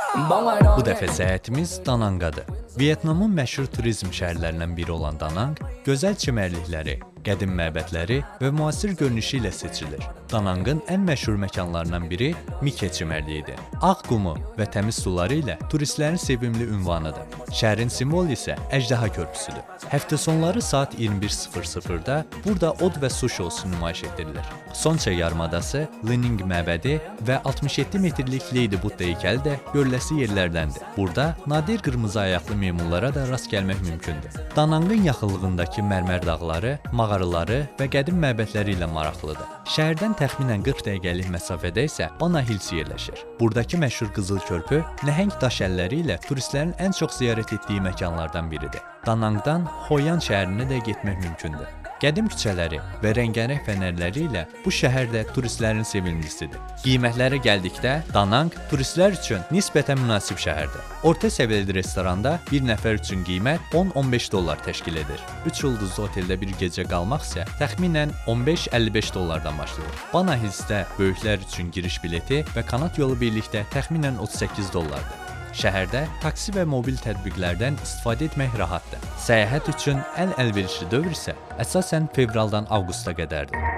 Bu dəfə səyahətimiz Dananqadır. Vyetnamın məşhur turizm şəhərlərindən biri olan Danang, gözəl çimərlikləri, qədim məbədləri və müasir görünüşü ilə seçilir. Danangın ən məşhur məkanlarından biri Mike çimərliyidir. Ağ qumu və təmiz suları ilə turistlərin sevimli ünvanıdır. Şəhərin simvolu isə əjdaha körpüsüdür. Həftə sonları saat 21:00-da burada od və su şousu nümayiş etdirilir. Sonça yarımadası, Lining məbədi və 67 metrlik Lady Budda heykəli də görüləsi yerlərdəndir. Burada nadir qırmızı ayaqlı meymunlara da rast gəlmək mümkündür. Danangın yaxınlığındakı mərmər dağları, mağaraları və qədim məbədləri ilə maraqlıdır. Şəhərdən təxminən 40 dəqiqəlik məsafədə isə Bana Hills yerləşir. Buradakı məşhur qızıl körpü nəhəng daş əlləri ilə turistlərin ən çox ziyarət etdiyi məkanlardan biridir. Danangdan Hoyan şəhərinə də getmək mümkündür. Qədim küçələri və rəngarəng fənərləri ilə bu şəhər də turistlərin sevimlisidir. Qiymətlərə gəldikdə, Danang turistlər üçün nisbətən münasib şəhərdir. Orta səviyyəli restoranda bir nəfər üçün qiymət $10-15 təşkil edir. 3 ulduzlu oteldə bir gecə qalmaq isə təxminən $15-55 başlayır. Bana Hillsdə böyüklər üçün giriş bileti və kanat yolu birlikdə təxminən $38. Şəhərdə taksi və mobil tətbiqlərdən istifadə etmək rahatdır. Səyahət üçün ən əlverişli dövr isə əsasən fevraldan avqusta qədərdir.